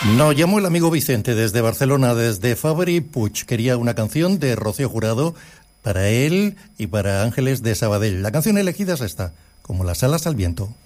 Nos llamó el amigo Vicente desde Barcelona, desde Fabri Puig. Quería una canción de Rocío Jurado para él y para Ángeles de Sabadell. La canción elegida es esta, Como las alas al viento.